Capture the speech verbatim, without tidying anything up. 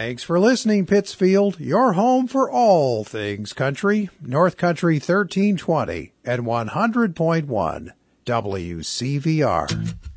Thanks for listening, Pittsfield, your home for all things country. North Country thirteen twenty and one hundred point one W C V R.